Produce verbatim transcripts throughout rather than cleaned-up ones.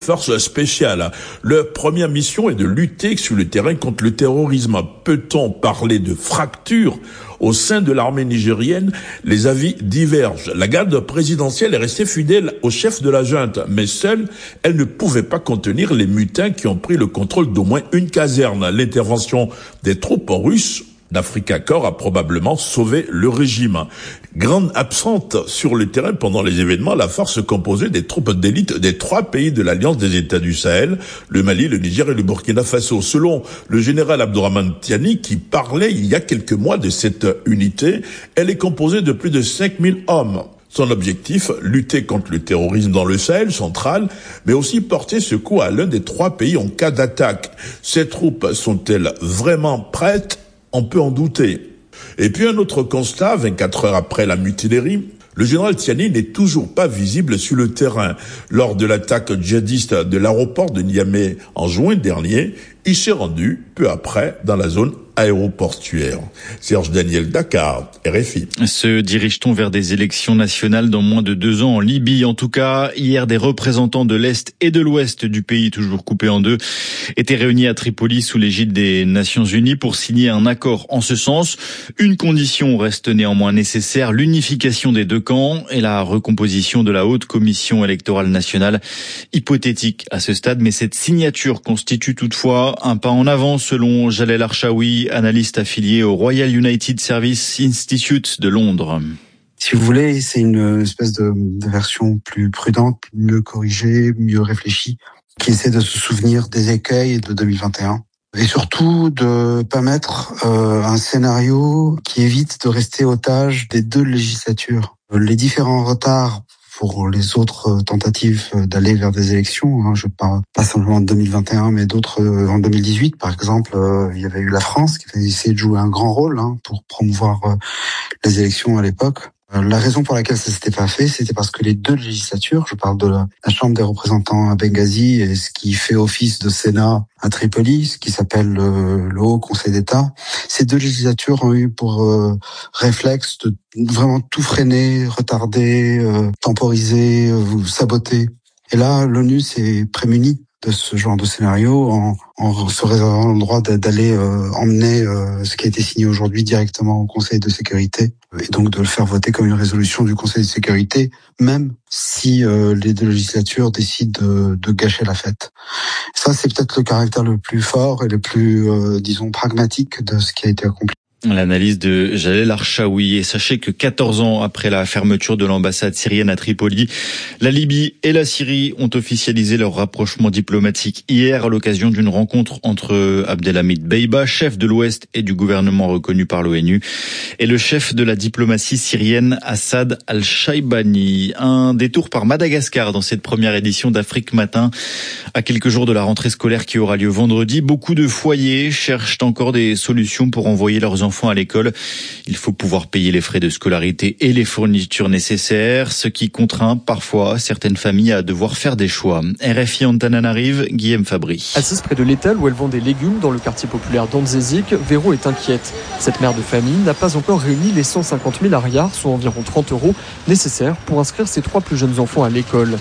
Force spéciale. Leur première mission est de lutter sur le terrain contre le terrorisme. Peut-on parler de fracture au sein de l'armée nigérienne? Les avis divergent. La garde présidentielle est restée fidèle au chef de la junte, mais seule, elle ne pouvait pas contenir les mutins qui ont pris le contrôle d'au moins une caserne. L'intervention des troupes russes d'Africa Corps a probablement sauvé le régime. Grande absente sur le terrain pendant les événements, la force composée des troupes d'élite des trois pays de l'Alliance des États du Sahel, le Mali, le Niger et le Burkina Faso. Selon le général Abdourahmane Tiani, qui parlait il y a quelques mois de cette unité, elle est composée de plus de cinq mille hommes. Son objectif, lutter contre le terrorisme dans le Sahel central, mais aussi porter secours à l'un des trois pays en cas d'attaque. Ces troupes sont-elles vraiment prêtes? On peut en douter. Et puis un autre constat, vingt-quatre heures après la mutinerie, le général Tiani n'est toujours pas visible sur le terrain. Lors de l'attaque djihadiste de l'aéroport de Niamey en juin dernier, il s'est rendu peu après dans la zone aéroportuaire. Serge Daniel, Dakar, R F I. Se dirige-t-on vers des élections nationales dans moins de deux ans en Libye? En tout cas, hier, des représentants de l'Est et de l'Ouest du pays, toujours coupés en deux, étaient réunis à Tripoli sous l'égide des Nations Unies pour signer un accord en ce sens. Une condition reste néanmoins nécessaire, l'unification des deux camps et la recomposition de la haute commission électorale nationale. Hypothétique à ce stade, mais cette signature constitue toutefois un pas en avant selon Jalel Archaoui, analyste affilié au Royal United Service Institute de Londres. Si vous voulez, c'est une espèce de, de version plus prudente, mieux corrigée, mieux réfléchie, qui essaie de se souvenir des écueils de deux mille vingt et un. Et surtout de permettre euh, un scénario qui évite de rester otage des deux législatures. Les différents retards pour les autres tentatives d'aller vers des élections, hein, je parle pas simplement de deux mille vingt et un, mais d'autres en deux mille dix-huit, par exemple, euh, il y avait eu la France qui avait essayé de jouer un grand rôle hein, pour promouvoir euh, les élections à l'époque. La raison pour laquelle ça s'était pas fait, c'était parce que les deux législatures, je parle de la, la Chambre des représentants à Benghazi et ce qui fait office de Sénat à Tripoli, ce qui s'appelle le, le Haut Conseil d'État, ces deux législatures ont eu pour euh, réflexe de vraiment tout freiner, retarder, euh, temporiser, euh, saboter. Et là, l'ONU s'est prémunie de ce genre de scénario en, en se réservant le droit d'aller euh, emmener euh, ce qui a été signé aujourd'hui directement au Conseil de sécurité et donc de le faire voter comme une résolution du Conseil de sécurité, même si euh, les deux législatures décident de, de gâcher la fête. Ça, c'est peut-être le caractère le plus fort et le plus, euh, disons, pragmatique de ce qui a été accompli. L'analyse de Jalel Archaoui. Et sachez que quatorze ans après la fermeture de l'ambassade syrienne à Tripoli, la Libye et la Syrie ont officialisé leur rapprochement diplomatique hier à l'occasion d'une rencontre entre Abdelhamid Beiba, chef de l'Ouest et du gouvernement reconnu par l'ONU, et le chef de la diplomatie syrienne Assad al-Shaibani. Un détour par Madagascar dans cette première édition d'Afrique Matin. À quelques jours de la rentrée scolaire qui aura lieu vendredi, beaucoup de foyers cherchent encore des solutions pour envoyer leurs enfants à l'école. Il faut pouvoir payer les frais de scolarité et les fournitures nécessaires, ce qui contraint parfois certaines familles à devoir faire des choix. R F I Antananarive, Guillaume Fabry. Assise près de l'étal où elle vend des légumes dans le quartier populaire d'Andzézik, Véro est inquiète. Cette mère de famille n'a pas encore réuni les cent cinquante mille ariars, soit environ trente euros, nécessaires pour inscrire ses trois plus jeunes enfants à l'école.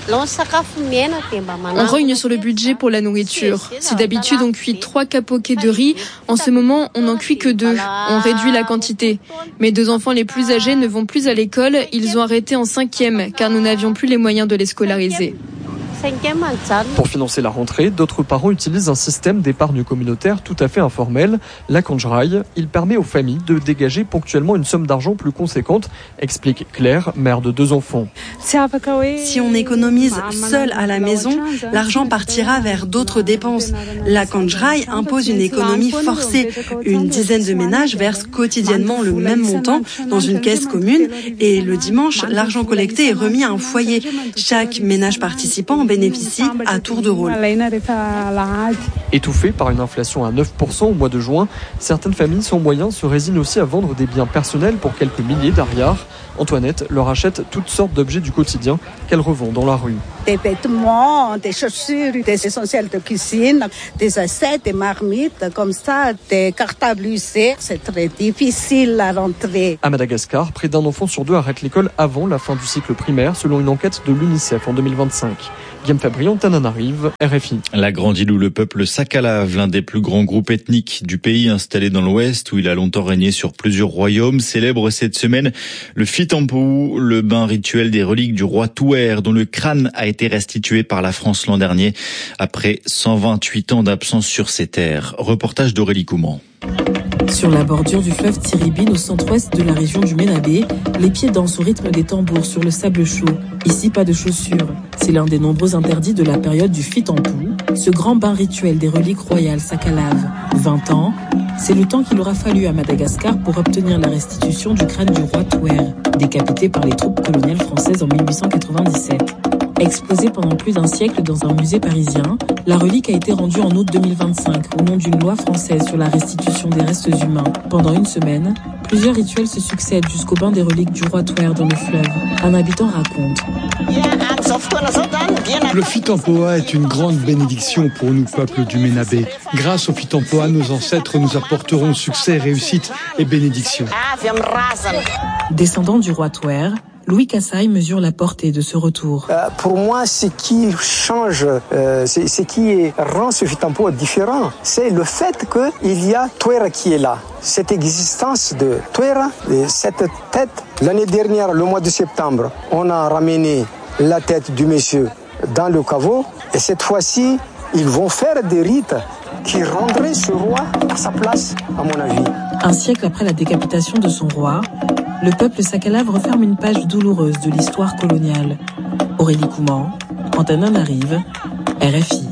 On rogne sur le budget pour la nourriture. Si d'habitude on cuit trois capoquets de riz, en ce moment on n'en cuit que deux. On réduit la quantité. Mes deux enfants les plus âgés ne vont plus à l'école, ils ont arrêté en cinquième car nous n'avions plus les moyens de les scolariser. Pour financer la rentrée, d'autres parents utilisent un système d'épargne communautaire tout à fait informel, la Kanjraï. Il permet aux familles de dégager ponctuellement une somme d'argent plus conséquente, explique Claire, mère de deux enfants. Si on économise seul à la maison, l'argent partira vers d'autres dépenses. La Kanjraï impose une économie forcée. Une dizaine de ménages versent quotidiennement le même montant dans une caisse commune et le dimanche, l'argent collecté est remis à un foyer. Chaque ménage participant bénéficie à tour de rôle. Étouffées par une inflation à neuf pour cent au mois de juin, certaines familles sans moyens se résignent aussi à vendre des biens personnels pour quelques milliers d'ariars. Antoinette leur achète toutes sortes d'objets du quotidien qu'elle revend dans la rue. Des vêtements, des chaussures, des essentiels de cuisine, des assiettes, des marmites, comme ça, des cartables U C. C'est très difficile à rentrer. À Madagascar, près d'un enfant sur deux arrête l'école avant la fin du cycle primaire, selon une enquête de l'UNICEF en deux mille vingt-cinq. Guillaume Fabrion, Tananarive, R F I. La grande île où le peuple Sakalav, l'un des plus grands groupes ethniques du pays installé dans l'ouest, où il a longtemps régné sur plusieurs royaumes, célèbre cette semaine le Fitampu, le bain rituel des reliques du roi Touer, dont le crâne a été restitué par la France l'an dernier, après cent vingt-huit ans d'absence sur ces terres. Reportage d'Aurélie Couman. Sur la bordure du fleuve Tiribine, au centre-ouest de la région du Ménabé, les pieds dansent au rythme des tambours sur le sable chaud. Ici, pas de chaussures. C'est l'un des nombreux interdits de la période du Fitampu, ce grand bain rituel des reliques royales Sakalav. vingt ans, c'est le temps qu'il aura fallu à Madagascar pour obtenir la restitution du crâne du roi Touer, décapité par les troupes coloniales françaises en mille huit cent quatre-vingt-dix-sept. Exposée pendant plus d'un siècle dans un musée parisien, la relique a été rendue en août deux mille vingt-cinq au nom d'une loi française sur la restitution des restes humains. Pendant une semaine, plusieurs rituels se succèdent jusqu'au bain des reliques du roi Touer dans le fleuve. Un habitant raconte. Le Fitampoa est une grande bénédiction pour nous, peuple du Ménabé. Grâce au Fitampoa, nos ancêtres nous apporteront succès, réussite et bénédiction. Descendant du roi Touer, Louis Kassaï mesure la portée de ce retour. Euh, pour moi, ce qui change, euh, c'est, ce qui rend ce Fitampoa différent, c'est le fait qu'il y a Touer qui est là. Cette existence de Touer, cette tête, l'année dernière, le mois de septembre, on a ramené la tête du monsieur dans le caveau, et cette fois-ci, ils vont faire des rites qui rendraient ce roi à sa place, à mon avis. Un siècle après la décapitation de son roi, le peuple Sakalav referme une page douloureuse de l'histoire coloniale. Aurélie Couman, Antananarive, R F I.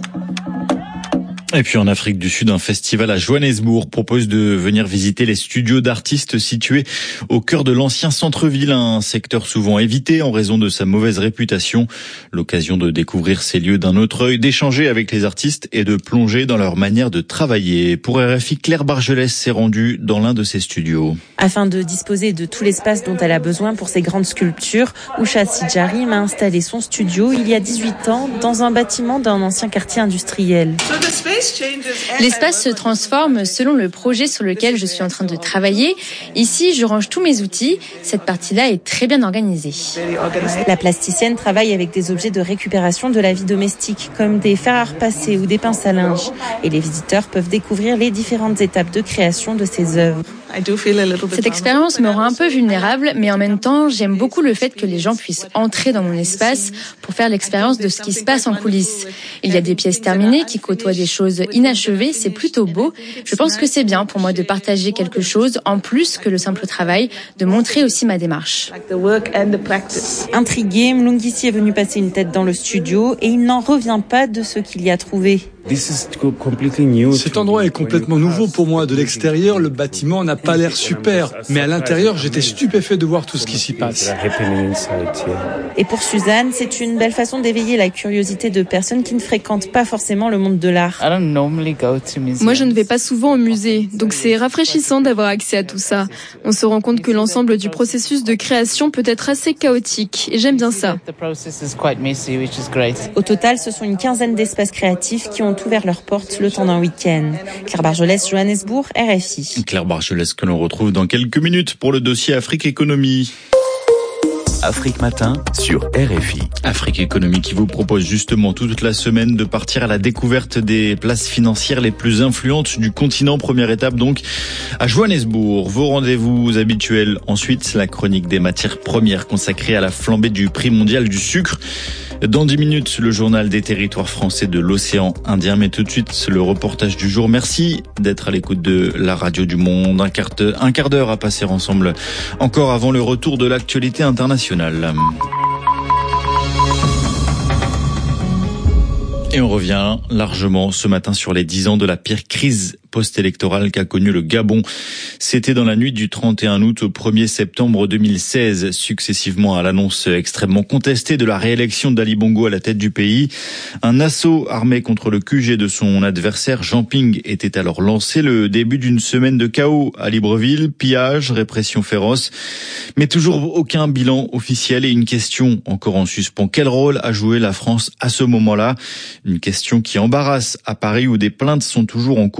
Et puis en Afrique du Sud, un festival à Johannesburg propose de venir visiter les studios d'artistes situés au cœur de l'ancien centre-ville, un secteur souvent évité en raison de sa mauvaise réputation. L'occasion de découvrir ces lieux d'un autre œil, d'échanger avec les artistes et de plonger dans leur manière de travailler. Pour R F I, Claire Bargelès s'est rendue dans l'un de ces studios. Afin de disposer de tout l'espace dont elle a besoin pour ses grandes sculptures, Usha Sidjarim a installé son studio il y a dix-huit ans dans un bâtiment d'un ancien quartier industriel. L'espace se transforme selon le projet sur lequel je suis en train de travailler. Ici, je range tous mes outils. Cette partie-là est très bien organisée. La plasticienne travaille avec des objets de récupération de la vie domestique, comme des fers à repasser ou des pinces à linge. Et les visiteurs peuvent découvrir les différentes étapes de création de ses œuvres. Cette expérience me rend un peu vulnérable, mais en même temps, j'aime beaucoup le fait que les gens puissent entrer dans mon espace pour faire l'expérience de ce qui se passe en coulisses. Il y a des pièces terminées qui côtoient des choses inachevées, c'est plutôt beau. Je pense que c'est bien pour moi de partager quelque chose en plus que le simple travail, de montrer aussi ma démarche. Intrigué, Mlungisi est venu passer une tête dans le studio et il n'en revient pas de ce qu'il y a trouvé. Cet endroit est complètement nouveau pour moi. De l'extérieur, le bâtiment n'a pas l'air super, mais à l'intérieur, j'étais stupéfait de voir tout ce qui s'y passe. Et pour Suzanne, c'est une belle façon d'éveiller la curiosité de personnes qui ne fréquentent pas forcément le monde de l'art. Moi, je ne vais pas souvent au musée, donc c'est rafraîchissant d'avoir accès à tout ça. On se rend compte que l'ensemble du processus de création peut être assez chaotique, et j'aime bien ça. Au total, ce sont une quinzaine d'espaces créatifs qui ont ouvert leurs portes le temps d'un week-end. Claire Bargelès, Johannesburg, R F I. Claire Bargelès que l'on retrouve dans quelques minutes pour le dossier Afrique Économie. Afrique Matin sur R F I. Afrique Économie qui vous propose justement toute la semaine de partir à la découverte des places financières les plus influentes du continent. Première étape donc à Johannesburg. Vos rendez-vous habituels. Ensuite, la chronique des matières premières consacrée à la flambée du prix mondial du sucre. Dans dix minutes, le journal des territoires français de l'océan Indien. Mais tout de suite, le reportage du jour. Merci d'être à l'écoute de la radio du monde. Un quart, un quart d'heure à passer ensemble encore avant le retour de l'actualité internationale. Et on revient largement ce matin sur les dix ans de la pire crise post-électorale qu'a connu le Gabon. C'était dans la nuit du trente et un août au premier septembre deux mille seize, successivement à l'annonce extrêmement contestée de la réélection d'Ali Bongo à la tête du pays. Un assaut armé contre le Q G de son adversaire Jean Ping était alors lancé, le début d'une semaine de chaos à Libreville, pillage, répression féroce, mais toujours aucun bilan officiel et une question encore en suspens. Quel rôle a joué la France à ce moment-là ? Une question qui embarrasse à Paris où des plaintes sont toujours en cours d'instruction.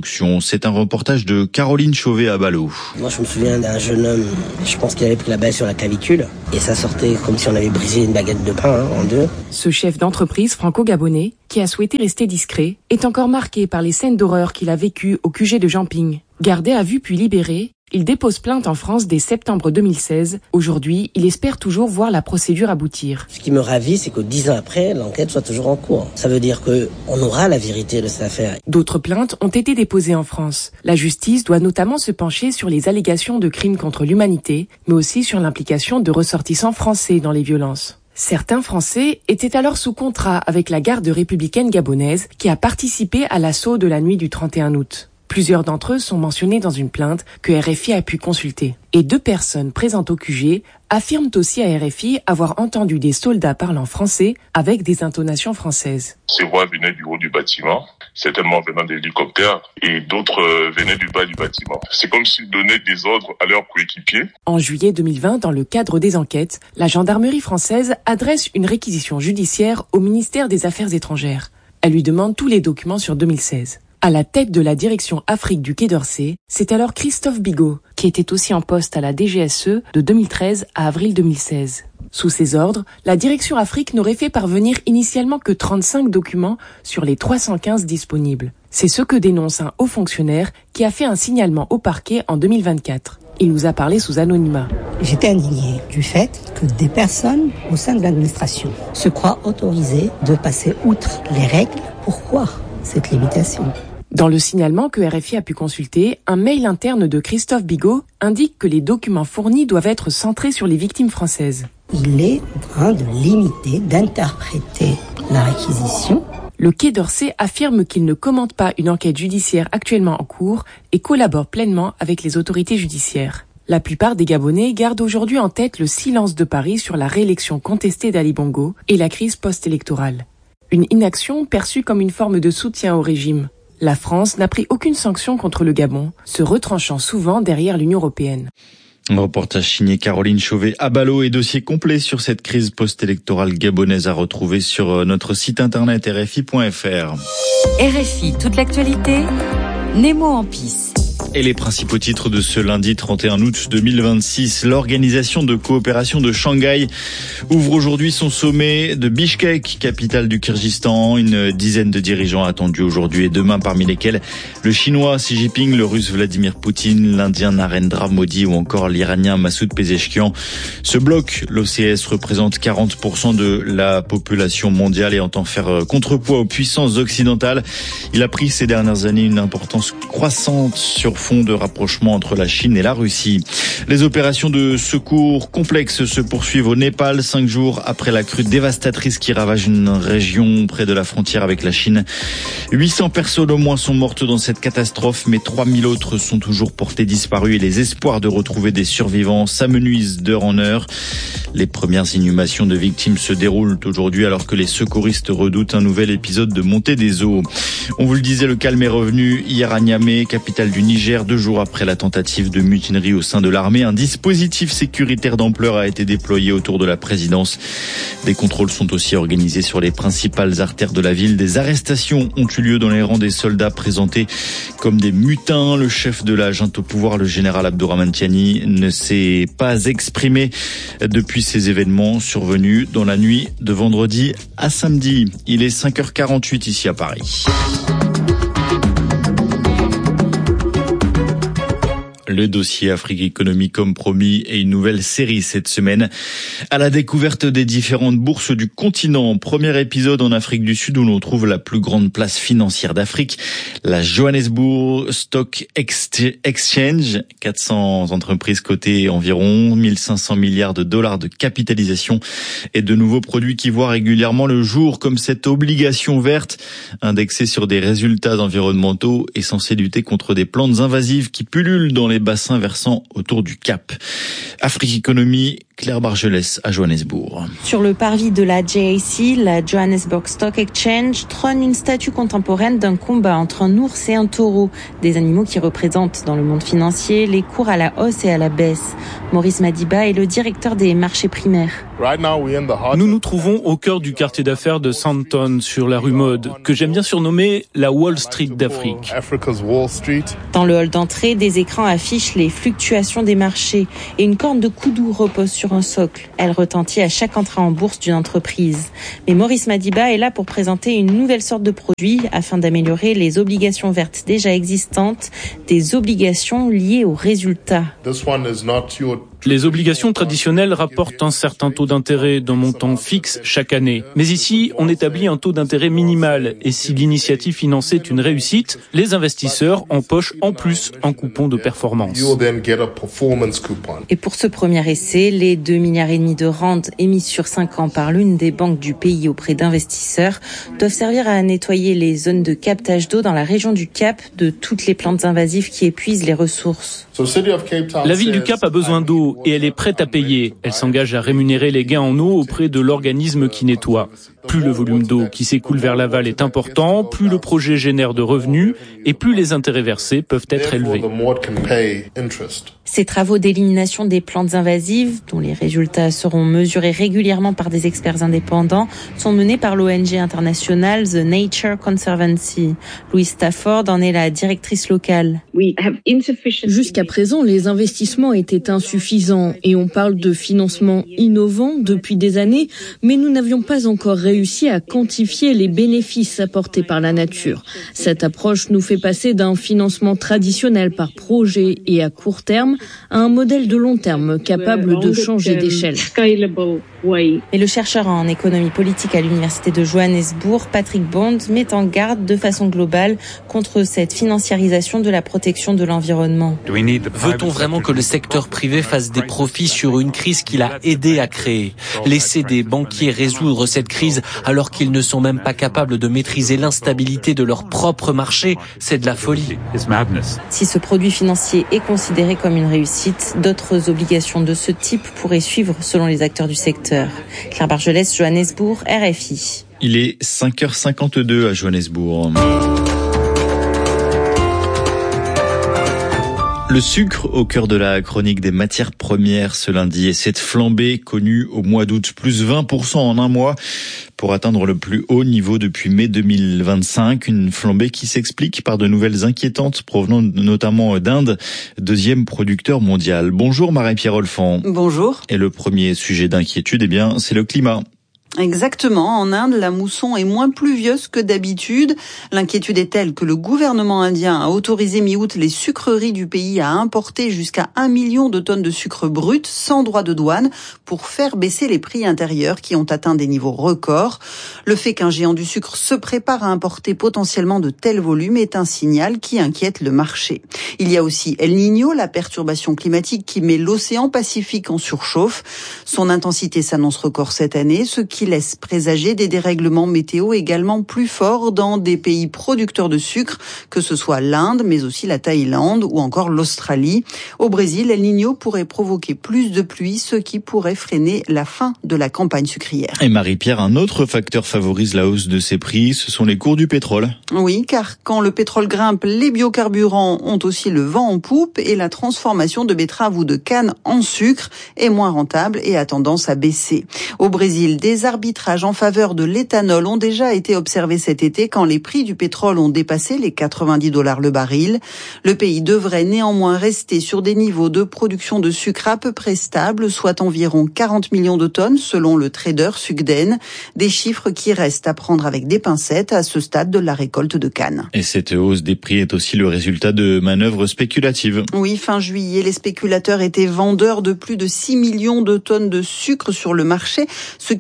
construction. C'est un reportage de Caroline Chauvet à Ballot. Moi, je me souviens d'un jeune homme, je pense qu'il avait pris la balle sur la clavicule et ça sortait comme si on avait brisé une baguette de pain hein, en deux. Ce chef d'entreprise franco-gabonais, qui a souhaité rester discret, est encore marqué par les scènes d'horreur qu'il a vécues au Q G de Jamping. Gardé à vue puis libéré, il dépose plainte en France dès septembre deux mille seize. Aujourd'hui, il espère toujours voir la procédure aboutir. Ce qui me ravit, c'est que dix ans après, l'enquête soit toujours en cours. Ça veut dire qu'on aura la vérité de cette affaire. D'autres plaintes ont été déposées en France. La justice doit notamment se pencher sur les allégations de crimes contre l'humanité, mais aussi sur l'implication de ressortissants français dans les violences. Certains Français étaient alors sous contrat avec la garde républicaine gabonaise qui a participé à l'assaut de la nuit du trente et un août. Plusieurs d'entre eux sont mentionnés dans une plainte que R F I a pu consulter. Et deux personnes présentes au Q G affirment aussi à R F I avoir entendu des soldats parlant français avec des intonations françaises. Ces voix venaient du haut du bâtiment, certainement venant des hélicoptères, et d'autres venaient du bas du bâtiment. C'est comme s'ils donnaient des ordres à leurs coéquipiers. En juillet deux mille vingt, dans le cadre des enquêtes, la gendarmerie française adresse une réquisition judiciaire au ministère des Affaires étrangères. Elle lui demande tous les documents sur deux mille seize. À la tête de la direction Afrique du Quai d'Orsay, c'est alors Christophe Bigot, qui était aussi en poste à la D G S E de deux mille treize à avril deux mille seize. Sous ses ordres, la direction Afrique n'aurait fait parvenir initialement que trente-cinq documents sur les trois cent quinze disponibles. C'est ce que dénonce un haut fonctionnaire qui a fait un signalement au parquet en deux mille vingt-quatre. Il nous a parlé sous anonymat. J'étais indignée du fait que des personnes au sein de l'administration se croient autorisées de passer outre les règles. Pourquoi cette limitation ? Dans le signalement que R F I a pu consulter, un mail interne de Christophe Bigot indique que les documents fournis doivent être centrés sur les victimes françaises. Il est en train de limiter, d'interpréter la réquisition. Le Quai d'Orsay affirme qu'il ne commente pas une enquête judiciaire actuellement en cours et collabore pleinement avec les autorités judiciaires. La plupart des Gabonais gardent aujourd'hui en tête le silence de Paris sur la réélection contestée d'Ali Bongo et la crise post-électorale. Une inaction perçue comme une forme de soutien au régime. La France n'a pris aucune sanction contre le Gabon, se retranchant souvent derrière l'Union européenne. Un reportage signé Caroline Chauvet à Ballot et dossier complet sur cette crise post-électorale gabonaise à retrouver sur notre site internet R F I point F R. R F I, toute l'actualité, Nemo en pisse. Et les principaux titres de ce lundi trente et un août deux mille vingt-six. L'Organisation de coopération de Shanghai ouvre aujourd'hui son sommet de Bishkek, capitale du Kyrgyzstan. Une dizaine de dirigeants attendus aujourd'hui et demain, parmi lesquels le Chinois Xi Jinping, le Russe Vladimir Poutine, l'Indien Narendra Modi ou encore l'Iranien Massoud Pezeshkian. Ce bloc, l'O C S, représente quarante pour cent de la population mondiale et entend faire contrepoids aux puissances occidentales. Il a pris ces dernières années une importance croissante sur fond de rapprochement entre la Chine et la Russie. Les opérations de secours complexes se poursuivent au Népal, cinq jours après la crue dévastatrice qui ravage une région près de la frontière avec la Chine. huit cents personnes au moins sont mortes dans cette catastrophe, mais trois mille autres sont toujours portées disparues et les espoirs de retrouver des survivants s'amenuisent d'heure en heure. Les premières inhumations de victimes se déroulent aujourd'hui alors que les secouristes redoutent un nouvel épisode de montée des eaux. On vous le disait, le calme est revenu hier à Niamey, capitale du Niger, deux jours après la tentative de mutinerie au sein de l'armée. Un dispositif sécuritaire d'ampleur a été déployé autour de la présidence. Des contrôles sont aussi organisés sur les principales artères de la ville. Des arrestations ont eu lieu dans les rangs des soldats présentés comme des mutins. Le chef de la junte au pouvoir, le général Abdourahmane Tiani, ne s'est pas exprimé depuis ces événements survenus dans la nuit de vendredi à samedi. Il est cinq heures quarante-huit ici à Paris. Le dossier Afrique Économie comme promis et une nouvelle série cette semaine à la découverte des différentes bourses du continent. Premier épisode en Afrique du Sud où l'on trouve la plus grande place financière d'Afrique, la Johannesburg Stock Exchange. quatre cents entreprises cotées, environ mille cinq cents milliards de dollars de capitalisation et de nouveaux produits qui voient régulièrement le jour comme cette obligation verte indexée sur des résultats environnementaux et censée lutter contre des plantes invasives qui pullulent dans les bassins versants autour du Cap. Afrique Économie Claire Bargelès à Johannesburg. Sur le parvis de la J A C, la Johannesburg Stock Exchange, trône une statue contemporaine d'un combat entre un ours et un taureau. Des animaux qui représentent dans le monde financier les cours à la hausse et à la baisse. Maurice Madiba est le directeur des marchés primaires. Nous nous trouvons au cœur du quartier d'affaires de Sandton, sur la rue Mode, que j'aime bien surnommer la Wall Street d'Afrique. Dans le hall d'entrée, des écrans affichent les fluctuations des marchés et une corne de Koudou repose sur un socle. Elle retentit à chaque entrée en bourse d'une entreprise. Mais Maurice Madiba est là pour présenter une nouvelle sorte de produit afin d'améliorer les obligations vertes déjà existantes, des obligations liées aux résultats. Les obligations traditionnelles rapportent un certain taux d'intérêt d'un montant fixe chaque année. Mais ici, on établit un taux d'intérêt minimal. Et si l'initiative financée est une réussite, les investisseurs empochent en plus un coupon de performance. Et pour ce premier essai, les deux milliards et demi de rentes émises sur cinq ans par l'une des banques du pays auprès d'investisseurs doivent servir à nettoyer les zones de captage d'eau dans la région du Cap de toutes les plantes invasives qui épuisent les ressources. La ville du Cap a besoin d'eau et elle est prête à payer. Elle s'engage à rémunérer les gains en eau auprès de l'organisme qui nettoie. Plus le volume d'eau qui s'écoule vers l'aval est important, plus le projet génère de revenus et plus les intérêts versés peuvent être élevés. Ces travaux d'élimination des plantes invasives, dont les résultats seront mesurés régulièrement par des experts indépendants, sont menés par l'O N G internationale The Nature Conservancy. Louise Stafford en est la directrice locale. Jusqu'à présent, les investissements étaient insuffisants et on parle de financement innovant depuis des années, mais nous n'avions pas encore réussi à quantifier les bénéfices apportés par la nature. Cette approche nous fait passer d'un financement traditionnel par projet et à court terme à un modèle de long terme capable de changer d'échelle. Et le chercheur en économie politique à l'université de Johannesburg, Patrick Bond, met en garde de façon globale contre cette financiarisation de la protection de l'environnement. Veut-on vraiment que le secteur privé fasse des profits sur une crise qu'il a aidé à créer? Laisser des banquiers résoudre cette crise alors qu'ils ne sont même pas capables de maîtriser l'instabilité de leur propre marché, c'est de la folie. Si ce produit financier est considéré comme une réussite, d'autres obligations de ce type pourraient suivre selon les acteurs du secteur. Claire Bargelès, Johannesburg, R F I. Il est cinq heures cinquante-deux à Johannesburg. Le sucre au cœur de la chronique des matières premières ce lundi et cette flambée connue au mois d'août, plus vingt pour cent en un mois pour atteindre le plus haut niveau depuis mai deux mille vingt-cinq. Une flambée qui s'explique par de nouvelles inquiétantes provenant notamment d'Inde, deuxième producteur mondial. Bonjour Marie-Pierre Olfan. Bonjour. Et le premier sujet d'inquiétude, eh bien, c'est le climat. Exactement. En Inde, la mousson est moins pluvieuse que d'habitude. L'inquiétude est telle que le gouvernement indien a autorisé mi-août les sucreries du pays à importer jusqu'à un million de tonnes de sucre brut sans droit de douane pour faire baisser les prix intérieurs qui ont atteint des niveaux records. Le fait qu'un géant du sucre se prépare à importer potentiellement de tels volumes est un signal qui inquiète le marché. Il y a aussi El Niño, la perturbation climatique qui met l'océan Pacifique en surchauffe. Son intensité s'annonce record cette année, ce qui laisse présager des dérèglements météo également plus forts dans des pays producteurs de sucre, que ce soit l'Inde, mais aussi la Thaïlande ou encore l'Australie. Au Brésil, El Niño pourrait provoquer plus de pluie, ce qui pourrait freiner la fin de la campagne sucrière. Et Marie-Pierre, un autre facteur favorise la hausse de ces prix, ce sont les cours du pétrole. Oui, car quand le pétrole grimpe, les biocarburants ont aussi le vent en poupe et la transformation de betterave ou de canne en sucre est moins rentable et a tendance à baisser. Au Brésil, des arbitrages en faveur de l'éthanol ont déjà été observés cet été quand les prix du pétrole ont dépassé les quatre-vingt-dix dollars le baril. Le pays devrait néanmoins rester sur des niveaux de production de sucre à peu près stables, soit environ quarante millions de tonnes selon le trader Sugden. Des chiffres qui restent à prendre avec des pincettes à ce stade de la récolte de canne. Et cette hausse des prix est aussi le résultat de manœuvres spéculatives. Oui, fin juillet, les spéculateurs étaient vendeurs de plus de six millions de tonnes de sucre sur le marché, ce qui a donné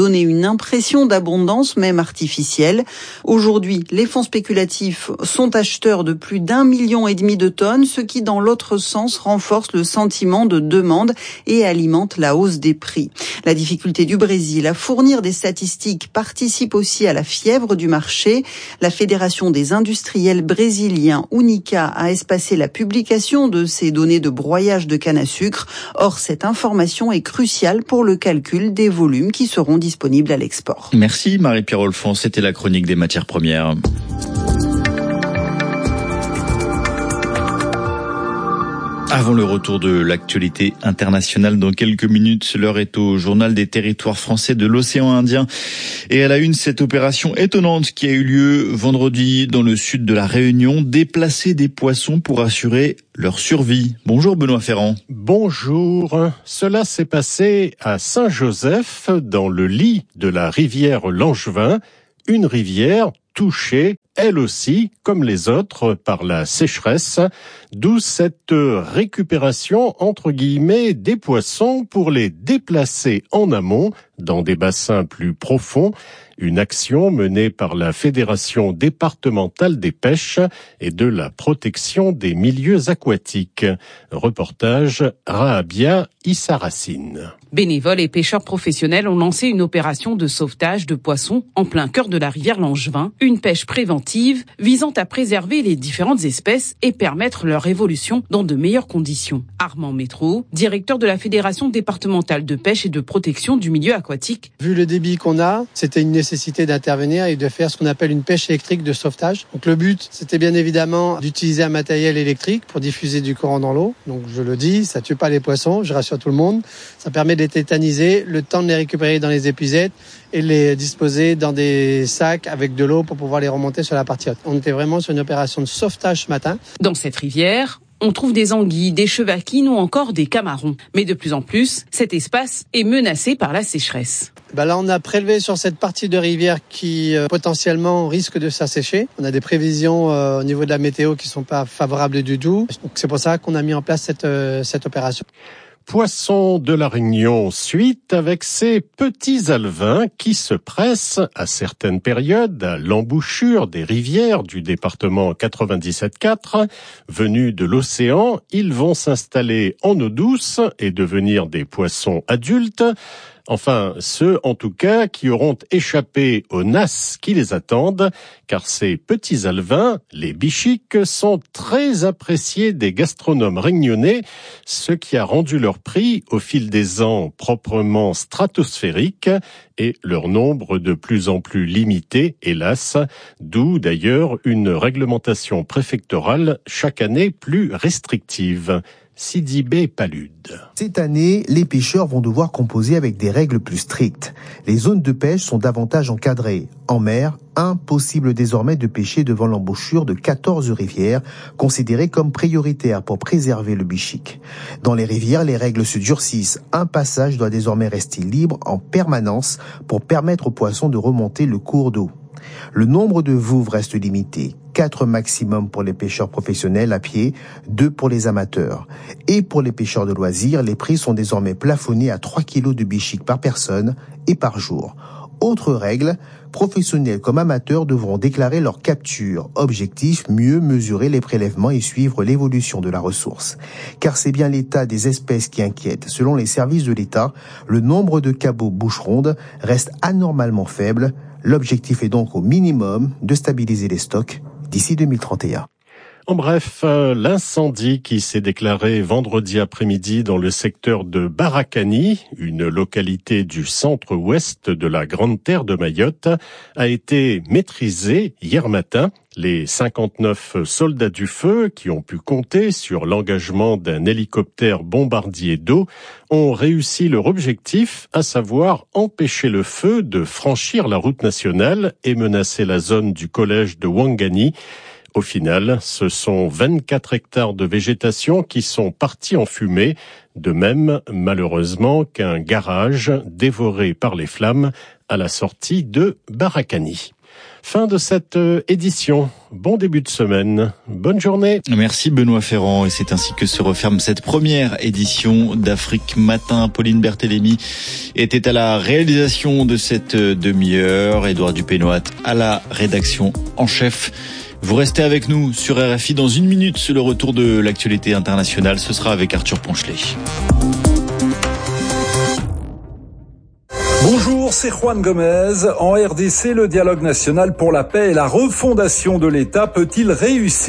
donner une impression d'abondance, même artificielle. Aujourd'hui, les fonds spéculatifs sont acheteurs de plus d'un million et demi de tonnes, ce qui, dans l'autre sens, renforce le sentiment de demande et alimente la hausse des prix. La difficulté du Brésil à fournir des statistiques participe aussi à la fièvre du marché. La Fédération des industriels brésiliens, Unica, a espacé la publication de ces données de broyage de canne à sucre. Or, cette information est cruciale pour le calcul des volumes qui seront disponibles à l'export. Merci Marie-Pierre Olfan, c'était la chronique des matières premières. Avant le retour de l'actualité internationale dans quelques minutes, l'heure est au journal des territoires français de l'océan Indien. Et à la une, cette opération étonnante qui a eu lieu vendredi dans le sud de la Réunion, déplacer des poissons pour assurer leur survie. Bonjour Benoît Ferrand. Bonjour. Cela s'est passé à Saint-Joseph, dans le lit de la rivière Langevin, une rivière touchée, elle aussi, comme les autres, par la sécheresse, d'où cette récupération, entre guillemets, des poissons pour les déplacer en amont, dans des bassins plus profonds, une action menée par la Fédération départementale des pêches et de la protection des milieux aquatiques. Reportage Rahabia Issaracine. Bénévoles et pêcheurs professionnels ont lancé une opération de sauvetage de poissons en plein cœur de la rivière Langevin, une pêche préventive visant à préserver les différentes espèces et permettre leur évolution dans de meilleures conditions. Armand Métro, directeur de la Fédération départementale de pêche et de protection du milieu aquatique. Vu le débit qu'on a, c'était une nécessité d'intervenir et de faire ce qu'on appelle une pêche électrique de sauvetage. Donc le but, c'était bien évidemment d'utiliser un matériel électrique pour diffuser du courant dans l'eau. Donc je le dis, ça tue pas les poissons, je rassure tout le monde. Ça permet de les tétaniser, le temps de les récupérer dans les épuisettes et les disposer dans des sacs avec de l'eau pour pouvoir les remonter sur la partie haute. On était vraiment sur une opération de sauvetage ce matin. Dans cette rivière, on trouve des anguilles, des chevaquines ou encore des camarons. Mais de plus en plus, cet espace est menacé par la sécheresse. Ben là, on a prélevé sur cette partie de rivière qui euh, potentiellement risque de s'assécher. On a des prévisions euh, au niveau de la météo qui sont pas favorables du tout. Donc c'est pour ça qu'on a mis en place cette, euh, cette opération. Poissons de la Réunion suite avec ces petits alevins qui se pressent à certaines périodes à l'embouchure des rivières du département quatre-vingt-dix-sept quatre. Venus de l'océan, ils vont s'installer en eau douce et devenir des poissons adultes. Enfin, ceux, en tout cas, qui auront échappé aux nasses qui les attendent, car ces petits alevins, les bichiques, sont très appréciés des gastronomes réunionnais, ce qui a rendu leur prix, au fil des ans, proprement stratosphérique, et leur nombre de plus en plus limité, hélas, d'où d'ailleurs une réglementation préfectorale chaque année plus restrictive. Sidibé Palude. Cette année, les pêcheurs vont devoir composer avec des règles plus strictes. Les zones de pêche sont davantage encadrées. En mer, impossible désormais de pêcher devant l'embouchure de quatorze rivières, considérées comme prioritaires pour préserver le bichique. Dans les rivières, les règles se durcissent. Un passage doit désormais rester libre en permanence pour permettre aux poissons de remonter le cours d'eau. Le nombre de vouves reste limité. Quatre maximum pour les pêcheurs professionnels à pied, deux pour les amateurs. Et pour les pêcheurs de loisirs, les prix sont désormais plafonnés à trois kilos de bichique par personne et par jour. Autre règle, professionnels comme amateurs devront déclarer leur capture. Objectif, mieux mesurer les prélèvements et suivre l'évolution de la ressource. Car c'est bien l'état des espèces qui inquiète. Selon les services de l'État, le nombre de cabots bouche ronde reste anormalement faible. L'objectif est donc au minimum de stabiliser les stocks d'ici deux mille trente et un. En bref, l'incendie qui s'est déclaré vendredi après-midi dans le secteur de Barakani, une localité du centre-ouest de la Grande Terre de Mayotte, a été maîtrisé hier matin. Les cinquante-neuf soldats du feu, qui ont pu compter sur l'engagement d'un hélicoptère bombardier d'eau, ont réussi leur objectif, à savoir empêcher le feu de franchir la route nationale et menacer la zone du collège de Ouangani. Au final, ce sont vingt-quatre hectares de végétation qui sont partis en fumée, de même, malheureusement, qu'un garage dévoré par les flammes à la sortie de Barakani. Fin de cette édition. Bon début de semaine. Bonne journée. Merci Benoît Ferrand. Et c'est ainsi que se referme cette première édition d'Afrique Matin. Pauline Berthélémy était à la réalisation de cette demi-heure. Édouard Dupénoat à la rédaction en chef. Vous restez avec nous sur R F I dans une minute. C'est le retour de l'actualité internationale. Ce sera avec Arthur Ponchelet. Bonjour, c'est Juan Gomez. En R D C, le dialogue national pour la paix et la refondation de l'État peut-il réussir ?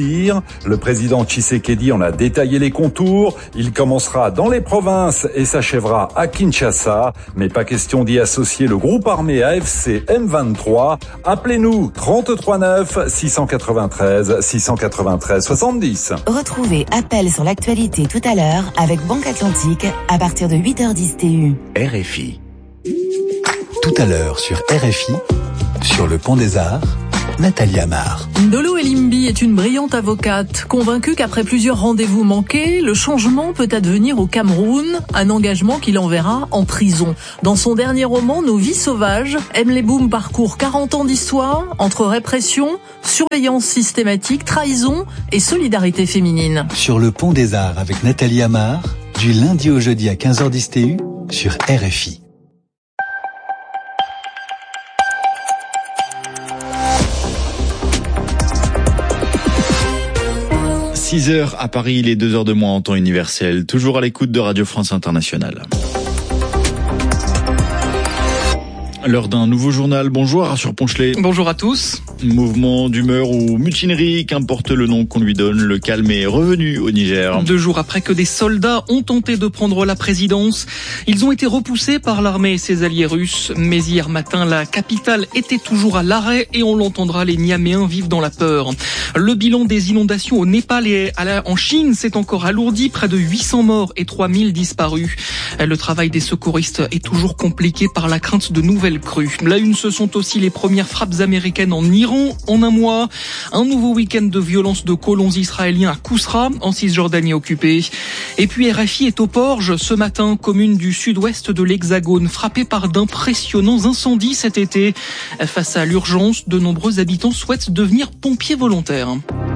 Le président Tshisekedi en a détaillé les contours. Il commencera dans les provinces et s'achèvera à Kinshasa. Mais pas question d'y associer le groupe armé A F C M vingt-trois. Appelez-nous trente-trois neuf six cent quatre-vingt-treize six cent quatre-vingt-treize soixante-dix. Retrouvez Appel sur l'actualité tout à l'heure avec Banque Atlantique à partir de huit heures dix T U. R F I. Tout à l'heure sur R F I, sur le Pont des Arts, Nathalie Amar. Ndolo Elimbi est une brillante avocate, convaincue qu'après plusieurs rendez-vous manqués, le changement peut advenir au Cameroun, un engagement qui l'enverra en prison. Dans son dernier roman, Nos vies sauvages, Emleboum parcourt quarante ans d'histoire entre répression, surveillance systématique, trahison et solidarité féminine. Sur le Pont des Arts avec Nathalie Amar, du lundi au jeudi à quinze heures dix T U, sur R F I. six heures à Paris, il est deux heures de moins en temps universel. Toujours à l'écoute de Radio France Internationale. L'heure d'un nouveau journal. Bonjour Arthur Ponchelet. Bonjour à tous. Mouvement d'humeur ou mutinerie, qu'importe le nom qu'on lui donne, le calme est revenu au Niger. Deux jours après que des soldats ont tenté de prendre la présidence, ils ont été repoussés par l'armée et ses alliés russes. Mais hier matin, la capitale était toujours à l'arrêt et on l'entendra, les Niaméens vivent dans la peur. Le bilan des inondations au Népal et en Chine s'est encore alourdi, près de huit cents morts et trois mille disparus. Le travail des secouristes est toujours compliqué par la crainte de nouvelles crues. La une, ce sont aussi les premières frappes américaines en Iran. En un mois, un nouveau week-end de violence de colons israéliens à Kousra, en Cisjordanie occupée. Et puis R F I est au Porge ce matin, commune du sud-ouest de l'Hexagone, frappée par d'impressionnants incendies cet été. Face à l'urgence, de nombreux habitants souhaitent devenir pompiers volontaires.